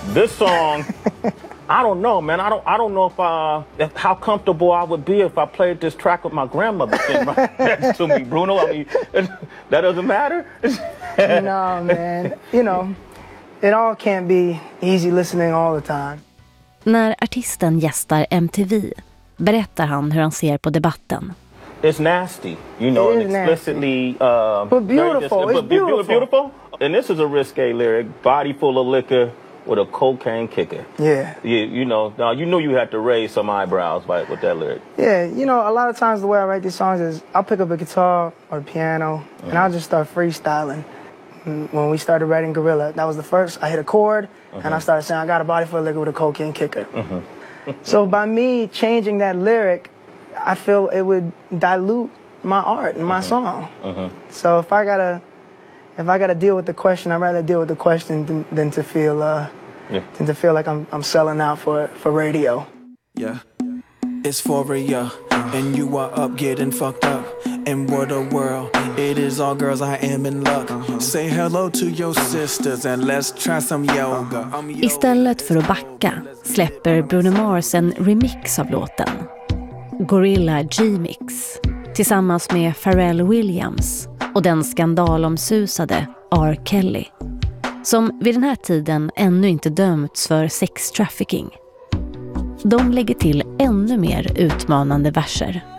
This song, I don't know, man. I don't know if how comfortable I would be if I played this track with my grandmother sitting right next to me, Bruno. I mean, that doesn't matter. No, man. You know, it all can't be easy listening all the time. När artisten gästar MTV berättar han hur han ser på debatten. It's nasty, you know, and explicitly... but beautiful, it's beautiful. And this is a risque lyric, body full of liquor with a cocaine kicker. Yeah. You know, now you knew you had to raise some eyebrows with that lyric. Yeah, you know, a lot of times the way I write these songs is I'll pick up a guitar or a piano and I'll just start freestyling. When we started writing Gorilla, that was the first. I hit a chord and I started saying, I got a body full of liquor with a cocaine kicker. So by me changing that lyric, I feel it would dilute my art and my song. So if I gotta deal with the question, I'd rather deal with the question than to feel like I'm selling out for radio. Yeah, it's for real, and you are up getting fucked up. And what a world, it is all girls, I am in luck. Say hello to your sisters and let's try some yoga. Istället för att backa släpper Bruno Mars en remix av låten. Gorilla G-mix tillsammans med Pharrell Williams och den skandalomsusade R. Kelly, som vid den här tiden ännu inte dömts för sex trafficking. De lägger till ännu mer utmanande verser.